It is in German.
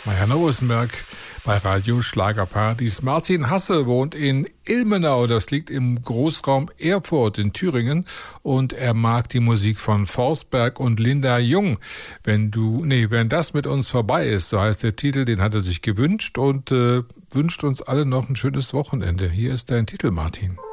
Marianne Rosenberg bei Radio Schlagerparadies. Martin Hasse wohnt in Ilmenau, das liegt im Großraum Erfurt in Thüringen, und er mag die Musik von Forsberg und Linda Jung. Wenn das mit uns vorbei ist, so heißt der Titel, den hat er sich gewünscht und wünscht uns alle noch ein schönes Wochenende. Hier ist dein Titel, Martin.